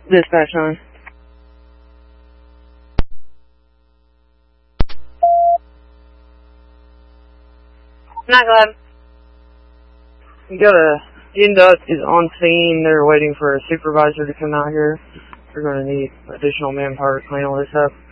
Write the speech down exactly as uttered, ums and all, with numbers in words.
Dispatch nine. Not glad. You got a Induct is on scene. They're waiting for a supervisor to come out here. We're going to need additional manpower to clean all this up.